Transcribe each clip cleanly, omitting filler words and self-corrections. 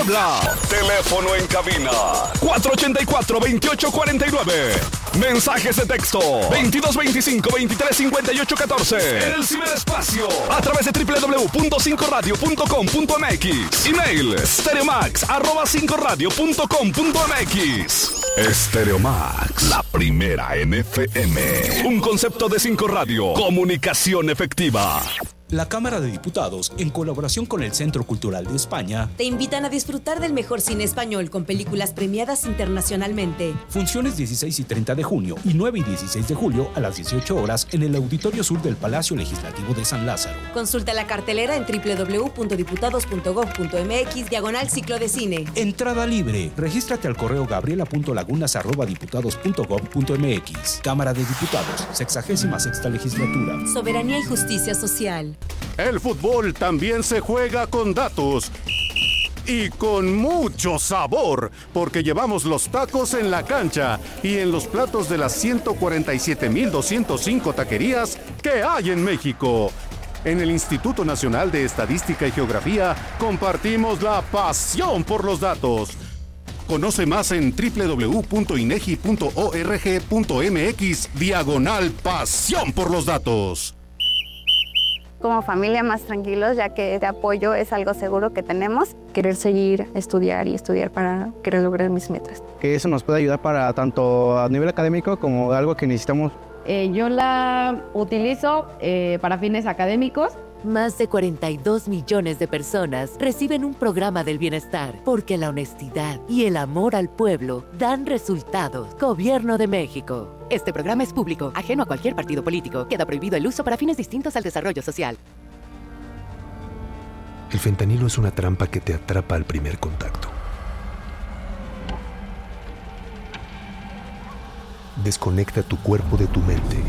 habla. Teléfono en cabina 484-2849. Mensajes de texto 2225-2358-14. En el ciberespacio a través de www.5radio.com.mx. Email stereomax@5radio.com.mx. Stereomax, la primera en FM. Un concepto de 5 Radio. Comunicación efectiva. La Cámara de Diputados, en colaboración con el Centro Cultural de España, te invitan a disfrutar del mejor cine español con películas premiadas internacionalmente. Funciones 16 y 30 de junio y 9 y 16 de julio a las 18 horas en el Auditorio Sur del Palacio Legislativo de San Lázaro. Consulta la cartelera en www.diputados.gov.mx/ciclo de cine. Entrada libre. Regístrate al correo gabriela.lagunas@diputados.gov.mx. Cámara de Diputados, 66ª Legislatura. Soberanía y justicia social. El fútbol también se juega con datos y con mucho sabor, porque llevamos los tacos en la cancha y en los platos de las 147,205 taquerías que hay en México. En el Instituto Nacional de Estadística y Geografía compartimos la pasión por los datos. Conoce más en www.inegi.org.mx/pasión por los datos. Como familia más tranquilos, ya que este apoyo es algo seguro que tenemos. Querer seguir, estudiar para querer lograr mis metas. Que eso nos puede ayudar para tanto a nivel académico como algo que necesitamos. Yo la utilizo para fines académicos. Más de 42 millones de personas reciben un programa del bienestar porque la honestidad y el amor al pueblo dan resultados. Gobierno de México. Este programa es público, ajeno a cualquier partido político. Queda prohibido el uso para fines distintos al desarrollo social. El fentanilo es una trampa que te atrapa al primer contacto. Desconecta tu cuerpo de tu mente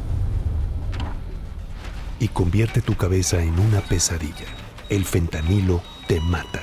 y convierte tu cabeza en una pesadilla. El fentanilo te mata.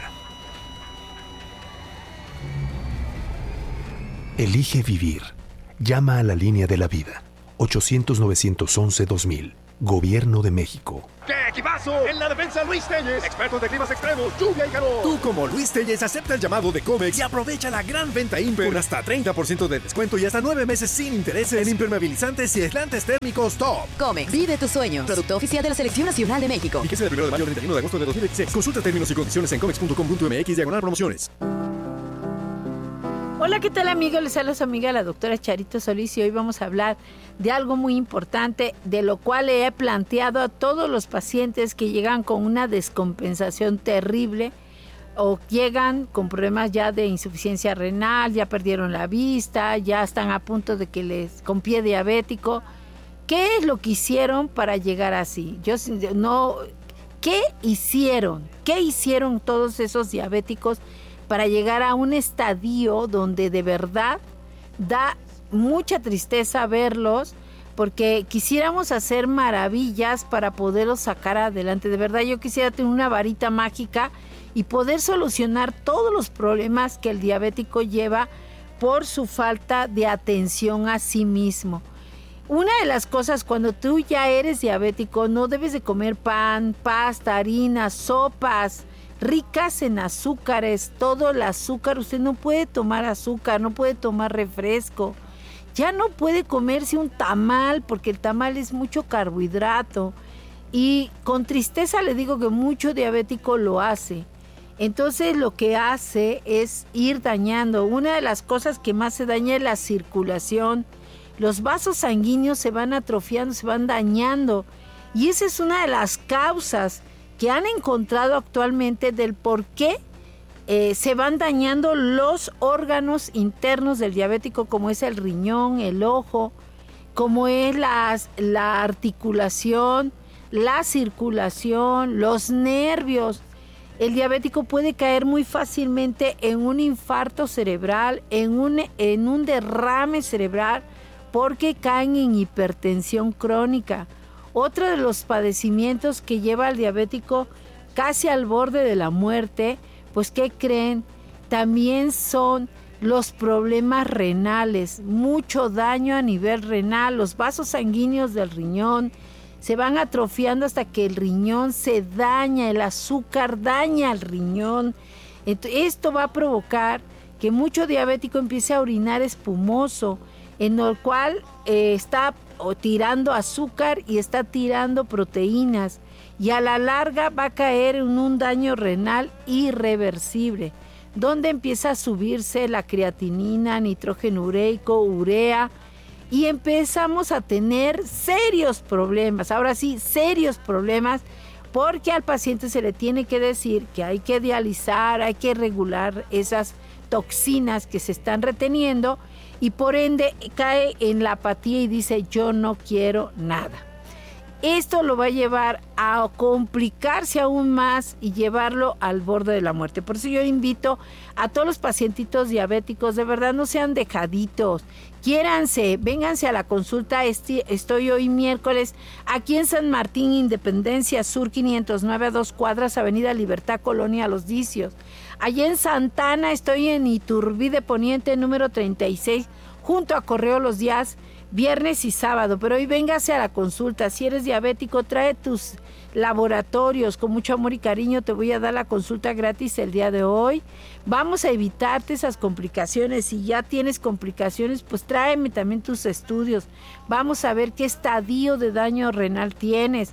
Elige vivir. Llama a la línea de la vida. 800-911-2000. Gobierno de México. ¡Qué equipazo! En la defensa, Luis Telles, expertos de climas extremos, lluvia y calor. Tú, como Luis Telles, acepta el llamado de Comex y aprovecha la gran venta Imper con hasta 30% de descuento y hasta 9 meses sin intereses en impermeabilizantes y aislantes térmicos top. Comex, vive tus sueños. Producto oficial de la Selección Nacional de México. Fíjese del 1 de mayo al 31 de agosto de 2016. Consulta términos y condiciones en comex.com.mx/promociones. Hola, ¿qué tal, amigos? Les habla su amiga la doctora Charito Solís y hoy vamos a hablar de algo muy importante, de lo cual le he planteado a todos los pacientes que llegan con una descompensación terrible o llegan con problemas ya de insuficiencia renal, ya perdieron la vista, ya están a punto de que con pie diabético. ¿Qué es lo que hicieron para llegar así? ¿Qué hicieron? ¿Qué hicieron todos esos diabéticos para llegar a un estadio donde de verdad da mucha tristeza verlos, porque quisiéramos hacer maravillas para poderlos sacar adelante? De verdad, yo quisiera tener una varita mágica y poder solucionar todos los problemas que el diabético lleva por su falta de atención a sí mismo. Una de las cosas, cuando tú ya eres diabético, no debes de comer pan, pasta, harina, sopas ricas en azúcares, todo el azúcar. Usted no puede tomar azúcar, no puede tomar refresco, ya no puede comerse un tamal porque el tamal es mucho carbohidrato y con tristeza le digo que mucho diabético lo hace. Entonces lo que hace es ir dañando. Una de las cosas que más se daña es la circulación. Los vasos sanguíneos se van atrofiando, se van dañando y esa es una de las causas que han encontrado actualmente del por qué se van dañando los órganos internos del diabético, como es el riñón, el ojo, como es la articulación, la circulación, los nervios. El diabético puede caer muy fácilmente en un infarto cerebral, en un derrame cerebral, porque caen en hipertensión crónica. Otro de los padecimientos que lleva al diabético casi al borde de la muerte, pues ¿qué creen? También son los problemas renales, mucho daño a nivel renal, los vasos sanguíneos del riñón se van atrofiando hasta que el riñón se daña, el azúcar daña al riñón Esto va a provocar que mucho diabético empiece a orinar espumoso, en el cual está tirando azúcar y está tirando proteínas, y a la larga va a caer en un daño renal irreversible, donde empieza a subirse la creatinina, nitrógeno ureico, urea, y empezamos a tener serios problemas, ahora sí, serios problemas, porque al paciente se le tiene que decir que hay que dializar, hay que regular esas toxinas que se están reteniendo, y por ende cae en la apatía y dice yo no quiero nada. Esto lo va a llevar a complicarse aún más y llevarlo al borde de la muerte. Por eso yo invito a todos los pacientitos diabéticos, de verdad no sean dejaditos, quiéranse, vénganse a la consulta. Estoy hoy miércoles aquí en San Martín, Independencia Sur 509, a 2 cuadras, Avenida Libertad, Colonia Los Dicios. Allá en Santana estoy en Iturbide Poniente número 36, junto a Correo los días viernes y sábado, pero hoy véngase a la consulta. Si eres diabético, trae tus laboratorios, con mucho amor y cariño te voy a dar la consulta gratis el día de hoy. Vamos a evitarte esas complicaciones. Si ya tienes complicaciones, pues tráeme también tus estudios. Vamos a ver qué estadio de daño renal tienes.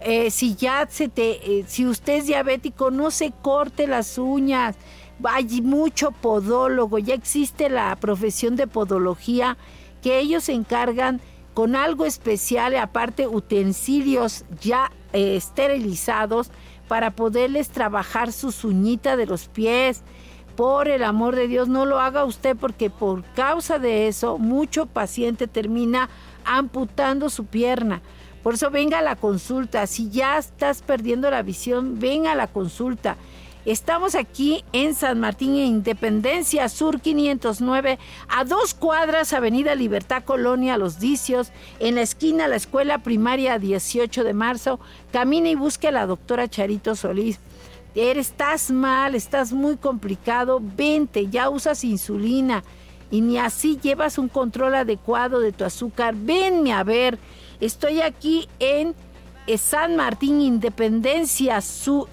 Si usted es diabético, no se corte las uñas. Hay mucho podólogo, ya existe la profesión de podología, que ellos se encargan con algo especial, aparte utensilios ya esterilizados, para poderles trabajar sus uñitas de los pies. Por el amor de Dios, no lo haga usted, porque por causa de eso, mucho paciente termina amputando su pierna. Por eso venga a la consulta. Si ya estás perdiendo la visión, venga a la consulta. Estamos aquí en San Martín, en Independencia Sur 509, a 2 cuadras, Avenida Libertad, Colonia Los Dicios, en la esquina la Escuela Primaria 18 de marzo. Camina y busque a la doctora Charito Solís. Estás mal, estás muy complicado, vente, ya usas insulina y ni así llevas un control adecuado de tu azúcar. Venme a ver, estoy aquí en San Martín, Independencia Sur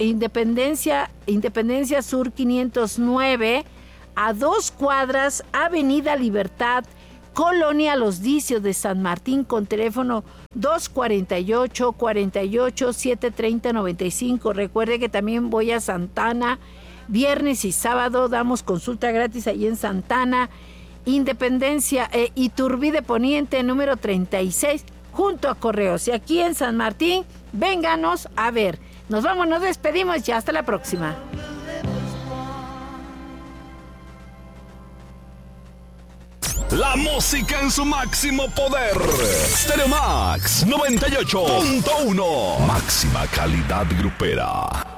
509, a 2 cuadras, Avenida Libertad, Colonia Los Dicios de San Martín, con teléfono 248-730-95. Recuerde que también voy a Santana, viernes y sábado, damos consulta gratis ahí en Santana, Independencia, Iturbide Poniente, número 36, junto a Correos. Y aquí en San Martín, vénganos a ver. Nos vamos, nos despedimos y hasta la próxima. La música en su máximo poder. Stereo Max 98.1. Máxima calidad grupera.